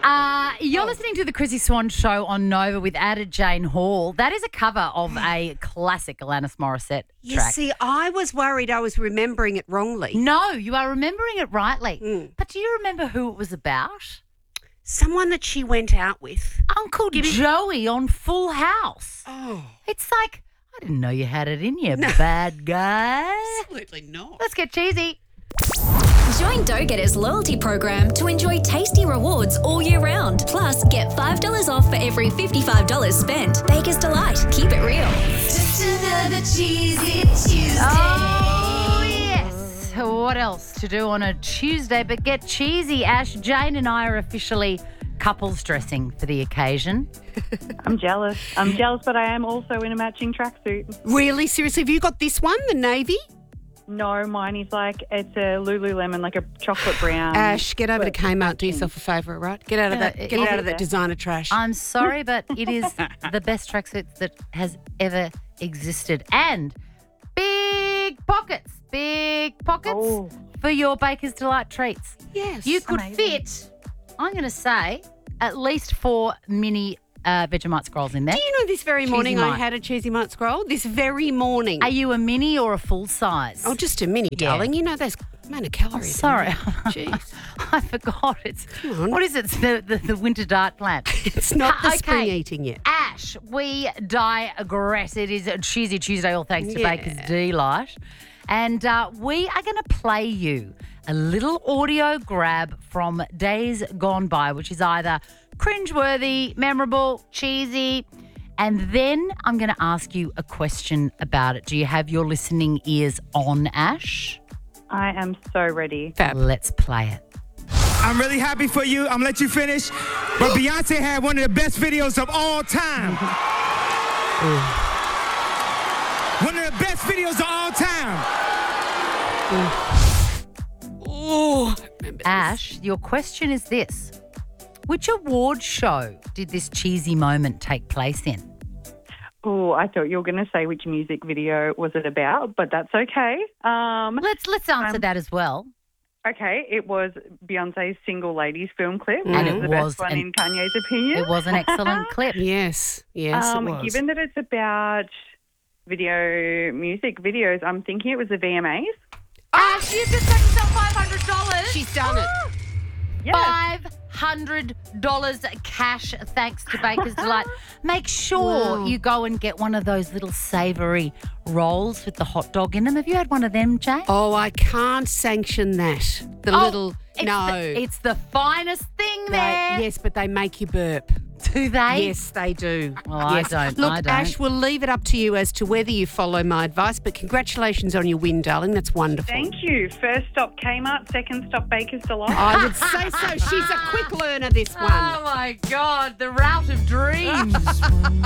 You're listening to the Chrissy Swan Show on Nova with Ada Jane Hall. That is a cover of a classic Alanis Morissette track. See, I was worried I was remembering it wrongly. No, you are remembering it rightly. But do you remember who it was about? Someone that she went out with. Uncle Joey on Full House. Oh. It's like, I didn't know you had it in you, bad guy. Absolutely not. Let's get cheesy. Join Dough Getters loyalty program to enjoy tasty rewards all year round. Plus, get $5 off for every $55 spent. Baker's Delight. Keep it real. Just another cheesy Tuesday. Oh, yes. What else to do on a Tuesday but get cheesy? Ash, Jane and I are officially couples dressing for the occasion. I'm jealous, but I am also in a matching tracksuit. Really? Seriously? Have you got this one, the navy? No, mine is it's a Lululemon, like a chocolate brown. Ash, get over to Kmart. Do yourself a favour, right? Get out of that. Get out of that designer trash. I'm sorry, but it is the best tracksuit that has ever existed. And big pockets for your Baker's Delight treats. Yes. You could fit, I'm going to say, at least 4 mini Vegemite scrolls in there. Do you know this very morning Cheesy I Mite. had a cheesy mite scroll? This very morning. Are you a mini or a full size? Oh, just a mini, darling. You know those amount of calories. Sorry. Jeez. I forgot. Come on. What is it? It's the winter diet plan. It's not the Okay. spring eating yet. Ash, we digress. It is a Cheesy Tuesday, all thanks to Yeah. Baker's Delight. And we are going to play you a little audio grab from days gone by, which is either cringeworthy, memorable, cheesy, and then I'm going to ask you a question about it. Do you have your listening ears on, Ash? I am so ready. Let's play it. I'm really happy for you. I'm going to let you finish. But Beyonce had one of the best videos of all time. One of the best videos of all time. Oh, I remember this. Ash, your question is this. Which award show did this cheesy moment take place in? Oh, I thought you were going to say which music video was it about, but that's okay. Let's answer that as well. Okay, it was Beyonce's Single Ladies film clip. And It's it the was best one an- in Kanye's opinion. It was an excellent clip. Yes, it was. Given that it's about music videos, I'm thinking it was the VMAs. Ash, you've just got yourself $500. She's done it. Yeah. $500 cash thanks to Baker's Delight. Make sure you go and get one of those little savoury rolls with the hot dog in them. Have you had one of them, Jane? Oh, I can't sanction that. It's the finest thing there. Yes, but they make you burp. Do they? Yes, they do. Well, yes. I don't. Look, I don't. Ash, we'll leave it up to you as to whether you follow my advice, but congratulations on your win, darling. That's wonderful. Thank you. First stop Kmart, second stop Baker's Delight. I would say so. She's a quick learner, this one. Oh, my God. The route of dreams.